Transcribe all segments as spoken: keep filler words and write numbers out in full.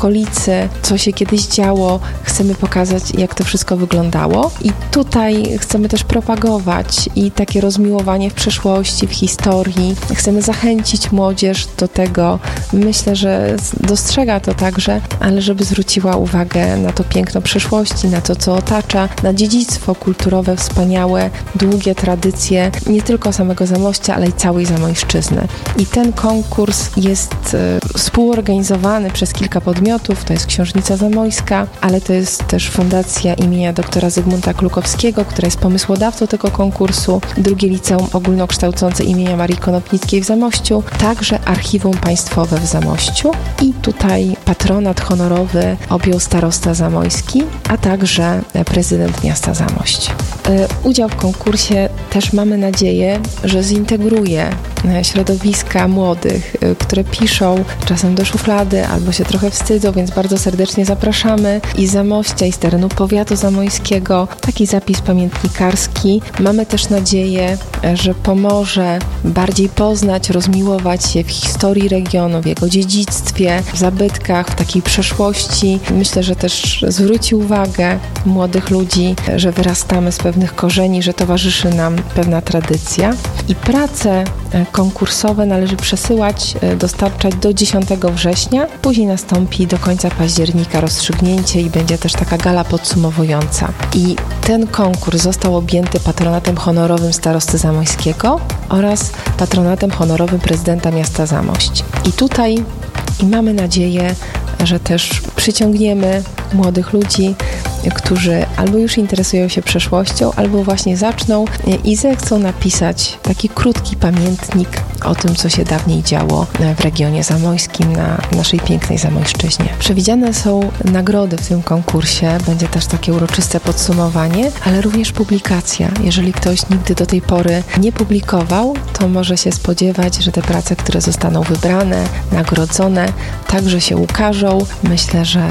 okolicy, co się kiedyś działo. Chcemy pokazać, jak to wszystko wyglądało. I tutaj chcemy też propagować i takie rozmiłowanie w przeszłości, w historii. Chcemy zachęcić młodzież do tego. Myślę, że dostrzega to także, ale żeby zwróciła uwagę na to piękno przeszłości, na to, co otacza, na dziedzictwo kulturowe wspaniałe, długie tradycje, nie tylko samego Zamościa, ale i całej Zamojszczyzny. I ten konkurs jest y, współorganizowany przez kilka podmiotów, to jest Książnica Zamojska, ale to jest też Fundacja imienia doktora Zygmunta Klukowskiego, która jest pomysłodawcą tego konkursu, drugie Liceum Ogólnokształcące imienia Marii Konopnickiej w Zamościu, także Archiwum Państwowe w Zamościu i tutaj patronat honorowy objął starosta zamojski, a także prezydent miasta Zamość. Udział w konkursie też mamy nadzieję, że zintegruje środowiska młodych, które piszą czasem do szuflady albo się trochę wstydzą, więc bardzo serdecznie zapraszamy i z Zamościa, i z terenu powiatu zamojskiego. Taki zapis pamiętnikarski. Mamy też nadzieję, że pomoże bardziej poznać, rozmiłować się w historii regionu, w jego dziedzictwie, w zabytkach, w takiej przeszłości. Myślę, że też zwróci uwagę młodych ludzi, że wyrastamy z pewnych korzeni, że towarzyszy nam pewna tradycja. I prace konkursowe należy przesyłać, dostarczać do dziesiątego września. Później nastąpi do końca października rozstrzygnięcie i będzie też taka gala podsumowująca. I ten konkurs został objęty patronatem honorowym starosty zamojskiego oraz patronatem honorowym prezydenta miasta Zamość. I tutaj i mamy nadzieję, że też przyciągniemy młodych ludzi, którzy albo już interesują się przeszłością, albo właśnie zaczną i zechcą napisać taki krótki pamiętnik o tym, co się dawniej działo w regionie zamojskim, na naszej pięknej Zamojszczyźnie. Przewidziane są nagrody w tym konkursie, będzie też takie uroczyste podsumowanie, ale również publikacja. Jeżeli ktoś nigdy do tej pory nie publikował, to może się spodziewać, że te prace, które zostaną wybrane, nagrodzone, także się ukażą. Myślę, że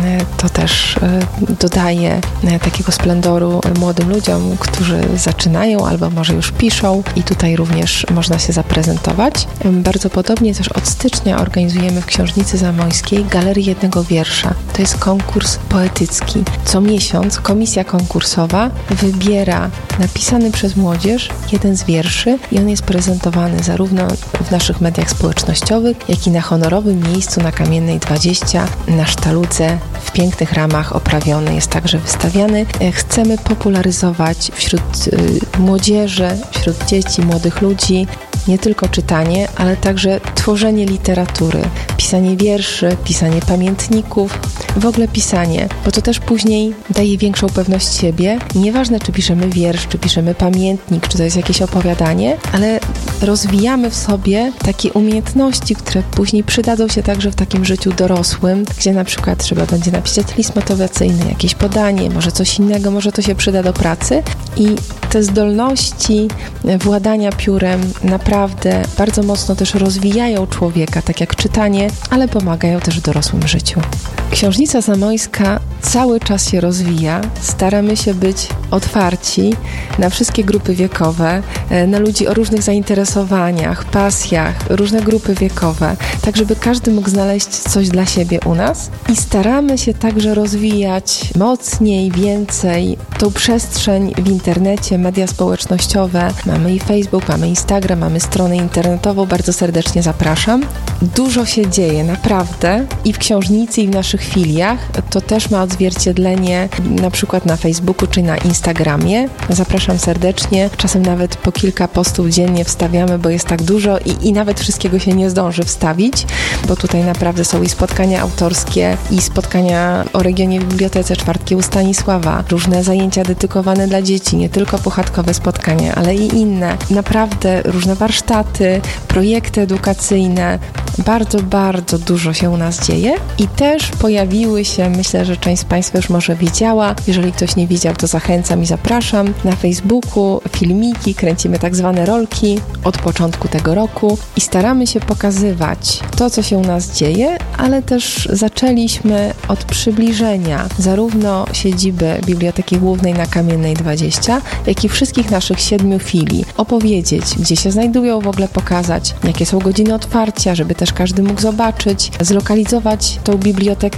to też dodaje takiego splendoru młodym ludziom, którzy zaczynają albo może już piszą i tutaj również można się zaprezentować. Bardzo podobnie też od stycznia organizujemy w Książnicy Zamojskiej Galerię Jednego Wiersza. To jest konkurs poetycki. Co miesiąc komisja konkursowa wybiera napisany przez młodzież jeden z wierszy i on jest prezentowany zarówno w naszych mediach społecznościowych, jak i na honorowym miejscu na Kamiennej dwadzieścia na sztaludze w pięknych ramach oprawiony, jest także wystawiany. Chcemy popularyzować wśród y, młodzieży, wśród dzieci, młodych ludzi nie tylko czytanie, ale także tworzenie literatury, pisanie wierszy, pisanie pamiętników, w ogóle pisanie, bo to też później daje większą pewność siebie. Nieważne, czy piszemy wiersz, czy piszemy pamiętnik, czy to jest jakieś opowiadanie, ale rozwijamy w sobie takie umiejętności, które później przydadzą się także w takim życiu dorosłym, gdzie na przykład trzeba będzie napisać list motywacyjny, jakieś podanie, może coś innego, może to się przyda do pracy i te zdolności władania piórem naprawdę bardzo mocno też rozwijają człowieka, tak jak czytanie, ale pomagają też w dorosłym życiu. Książnica Zamojska cały czas się rozwija. Staramy się być otwarci na wszystkie grupy wiekowe, na ludzi o różnych zainteresowaniach, pasjach, różne grupy wiekowe, tak żeby każdy mógł znaleźć coś dla siebie u nas. I staramy się także rozwijać mocniej, więcej tą przestrzeń w internecie, media społecznościowe. Mamy i Facebook, mamy Instagram, mamy stronę internetową. Bardzo serdecznie zapraszam. Dużo się dzieje, naprawdę. I w Książnicy, i w naszych filiach. To też ma odzwierciedlenie na przykład na Facebooku czy na Instagramie. Zapraszam serdecznie. Czasem nawet po kilka postów dziennie wstawiamy, bo jest tak dużo i, i nawet wszystkiego się nie zdąży wstawić, bo tutaj naprawdę są i spotkania autorskie, i spotkania o regionie w bibliotece Czwartki u Stanisława, różne zajęcia dedykowane dla dzieci, nie tylko puchatkowe spotkania, ale i inne. Naprawdę różne warsztaty, projekty edukacyjne. Bardzo, bardzo dużo się u nas dzieje i też pojawiły się, myślę, że część z Państwa już może wiedziała. Jeżeli ktoś nie widział, to zachęcam i zapraszam. Na Facebooku filmiki, kręcimy tak zwane rolki od początku tego roku i staramy się pokazywać to, co się u nas dzieje, ale też zaczęliśmy od przybliżenia zarówno siedziby Biblioteki Głównej na Kamiennej dwadzieścia, jak i wszystkich naszych siedmiu filii. Opowiedzieć, gdzie się znajdują, w ogóle pokazać, jakie są godziny otwarcia, żeby też każdy mógł zobaczyć, zlokalizować tą bibliotekę